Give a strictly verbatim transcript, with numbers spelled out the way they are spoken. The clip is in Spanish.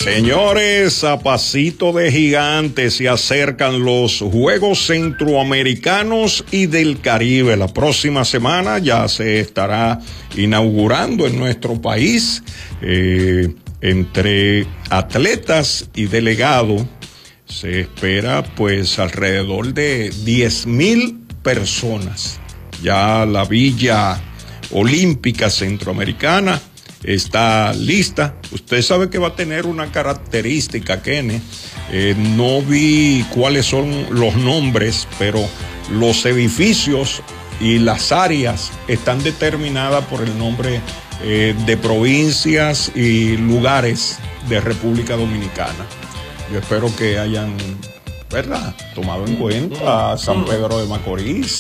Señores, a pasito de gigante se acercan los Juegos Centroamericanos y del Caribe. La próxima semana ya se estará inaugurando en nuestro país. Eh, entre atletas y delegados se espera pues alrededor de diez mil personas. Ya la Villa Olímpica Centroamericana está lista. Usted sabe que va a tener una característica, Kene. Eh, no vi cuáles son los nombres, pero los edificios y las áreas están determinadas por el nombre eh, de provincias y lugares de República Dominicana. Yo espero que hayan, ¿verdad?, tomado en cuenta San Pedro de Macorís,